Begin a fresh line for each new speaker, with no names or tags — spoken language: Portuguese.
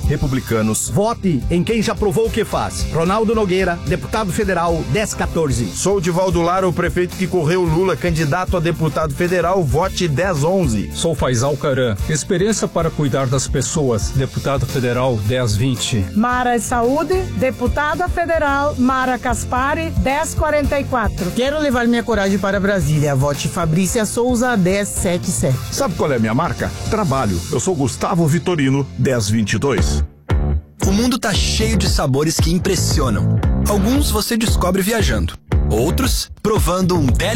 Republicanos.
Vote em quem já provou o que faz. Ronaldo Nogueira, deputado federal, 1014.
Sou Divaldo Lara, o prefeito que correu Lula, candidato a deputado federal, vote 1011.
Sou Faisal Caran, experiência para cuidar das pessoas, deputado federal, 1020.
Mara Saúde, deputada federal, Mara Caspari, 1044.
Quero levar minha coragem para Brasília, vote Fabrícia Souza, 1077.
Sabe qual é a minha marca? Trabalho. Eu sou Gustavo Vitorino, 1022.
O mundo tá cheio de sabores que impressionam. Alguns você descobre viajando, outros provando um